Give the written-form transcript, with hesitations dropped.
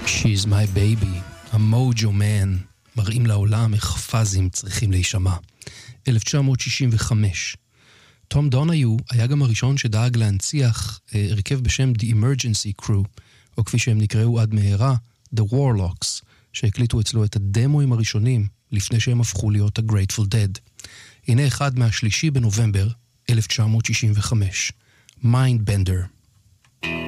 She's my baby, המוג'ו מן, מראים לעולם איך פאזים צריכים להישמע. 1965. תום דוניו היה גם הראשון שדאג להנציח הרכב בשם The Emergency Crew, או כפי שהם נקראו עד מהרה, The Warlocks, שהקליטו אצלו את הדמוים הראשונים לפני שהם הפכו להיות ה-Grateful Dead. הנה אחד מה3 בנובמבר 1965, Mindbender.